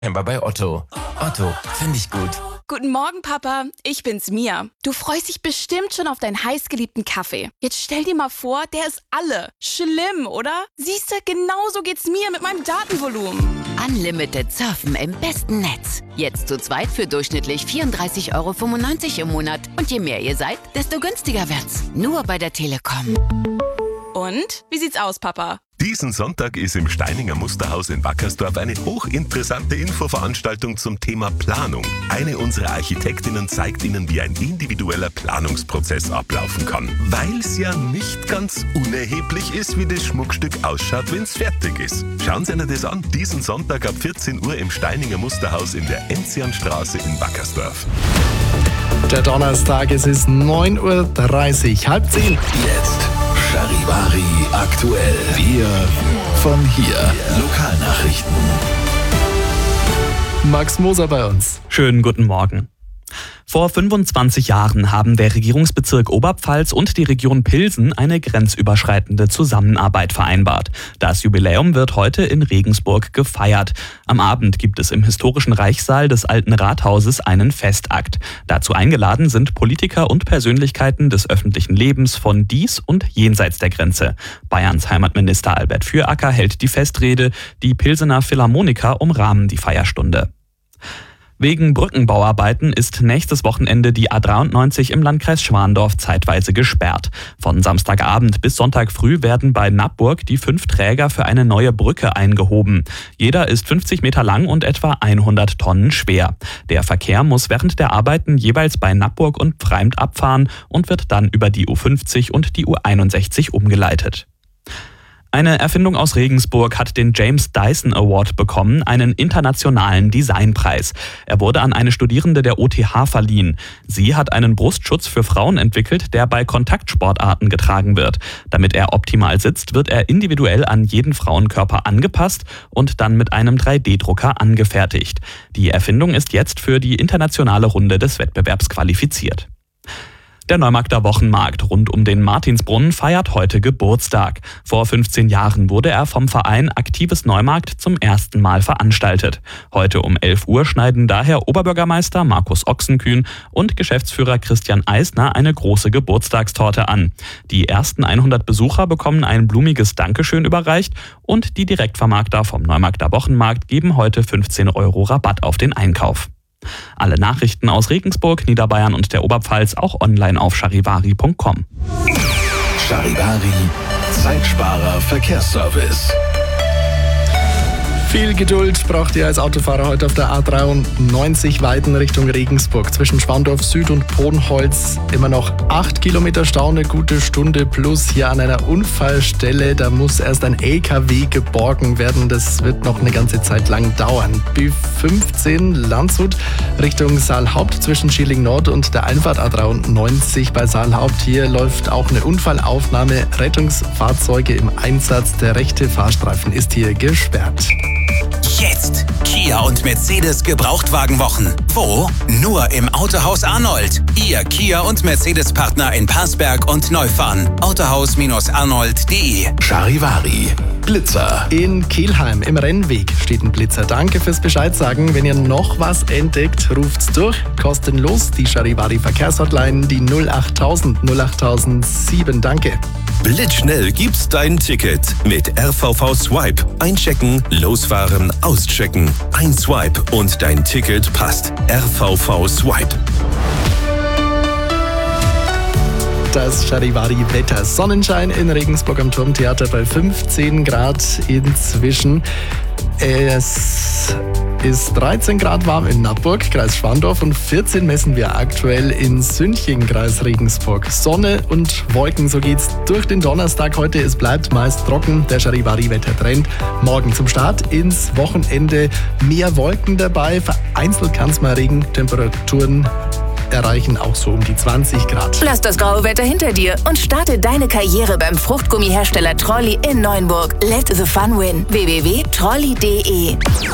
Aber bei Otto. Otto, finde ich gut. Guten Morgen, Papa. Ich bin's, Mia. Du freust dich bestimmt schon auf deinen heißgeliebten Kaffee. Jetzt stell dir mal vor, der ist alle. Schlimm, oder? Siehste, genauso geht's mir mit meinem Datenvolumen. Unlimited Surfen im besten Netz. Jetzt zu zweit für durchschnittlich 34,95 € im Monat. Und je mehr ihr seid, desto günstiger wird's. Nur bei der Telekom. Und? Wie sieht's aus, Papa? Diesen Sonntag ist im Steininger Musterhaus in Wackersdorf eine hochinteressante Infoveranstaltung zum Thema Planung. Eine unserer Architektinnen zeigt Ihnen, wie ein individueller Planungsprozess ablaufen kann. Weil es ja nicht ganz unerheblich ist, wie das Schmuckstück ausschaut, wenn es fertig ist. Schauen Sie sich das an, diesen Sonntag ab 14 Uhr im Steininger Musterhaus in der Enzianstraße in Wackersdorf. Der Donnerstag, es ist 9:30 Uhr, 9:30. Jetzt Charivari aktuell. Wir von hier. Lokalnachrichten. Max Moser bei uns. Schönen guten Morgen. Vor 25 Jahren haben der Regierungsbezirk Oberpfalz und die Region Pilsen eine grenzüberschreitende Zusammenarbeit vereinbart. Das Jubiläum wird heute in Regensburg gefeiert. Am Abend gibt es im historischen Reichssaal des Alten Rathauses einen Festakt. Dazu eingeladen sind Politiker und Persönlichkeiten des öffentlichen Lebens von dies und jenseits der Grenze. Bayerns Heimatminister Albert Füracker hält die Festrede. Die Pilsener Philharmoniker umrahmen die Feierstunde. Wegen Brückenbauarbeiten ist nächstes Wochenende die A93 im Landkreis Schwandorf zeitweise gesperrt. Von Samstagabend bis Sonntag früh werden bei Nappburg die 5 Träger für eine neue Brücke eingehoben. Jeder ist 50 Meter lang und etwa 100 Tonnen schwer. Der Verkehr muss während der Arbeiten jeweils bei Nappburg und Pfreimt abfahren und wird dann über die U50 und die U61 umgeleitet. Eine Erfindung aus Regensburg hat den James Dyson Award bekommen, einen internationalen Designpreis. Er wurde an eine Studierende der OTH verliehen. Sie hat einen Brustschutz für Frauen entwickelt, der bei Kontaktsportarten getragen wird. Damit er optimal sitzt, wird er individuell an jeden Frauenkörper angepasst und dann mit einem 3D-Drucker angefertigt. Die Erfindung ist jetzt für die internationale Runde des Wettbewerbs qualifiziert. Der Neumarkter Wochenmarkt rund um den Martinsbrunnen feiert heute Geburtstag. Vor 15 Jahren wurde er vom Verein Aktives Neumarkt zum ersten Mal veranstaltet. Heute um 11 Uhr schneiden daher Oberbürgermeister Markus Ochsenkühn und Geschäftsführer Christian Eisner eine große Geburtstagstorte an. Die ersten 100 Besucher bekommen ein blumiges Dankeschön überreicht und die Direktvermarkter vom Neumarkter Wochenmarkt geben heute 15 € Rabatt auf den Einkauf. Alle Nachrichten aus Regensburg, Niederbayern und der Oberpfalz auch online auf charivari.com. Charivari, Zeitsparer Verkehrsservice. Viel Geduld braucht ihr als Autofahrer heute auf der A93 Weiden Richtung Regensburg. Zwischen Schwandorf Süd und Pohnholz immer noch 8 Kilometer Stau, eine gute Stunde plus hier an einer Unfallstelle. Da muss erst ein LKW geborgen werden. Das wird noch eine ganze Zeit lang dauern. B15 Landshut Richtung Saalhaupt zwischen Schilling Nord und der Einfahrt A93 bei Saalhaupt. Hier läuft auch eine Unfallaufnahme. Rettungsfahrzeuge im Einsatz. Der rechte Fahrstreifen ist hier gesperrt. Jetzt Kia und Mercedes Gebrauchtwagenwochen. Wo? Nur im Autohaus Arnold. Ihr Kia und Mercedes Partner in Parsberg und Neufahren. Autohaus-arnold.de. Charivari, Blitzer. In Kelheim im Rennweg steht ein Blitzer. Danke fürs Bescheid sagen. Wenn ihr noch was entdeckt, ruft's durch. Kostenlos die Charivari Verkehrshotline, die 08000 08007. Danke. Blitzschnell gibt's dein Ticket mit RVV Swipe. Einchecken, losfahren, auschecken. Ein Swipe und dein Ticket passt. RVV Swipe. Das Charivari-Wetter. Sonnenschein in Regensburg am Turmtheater bei 15 Grad inzwischen. Es ist 13 Grad warm in Nappburg, Kreis Schwandorf, und 14 messen wir aktuell in Sünching, Kreis Regensburg. Sonne und Wolken, so geht's durch den Donnerstag heute. Es bleibt meist trocken, der Charivari-Wettertrend. Morgen zum Start ins Wochenende mehr Wolken dabei. Vereinzelt kann es mal Regentemperaturen erreichen auch so um die 20 Grad. Lass das graue Wetter hinter dir und starte deine Karriere beim Fruchtgummihersteller Trolli in Neuenburg. Let the fun win. www.trolli.de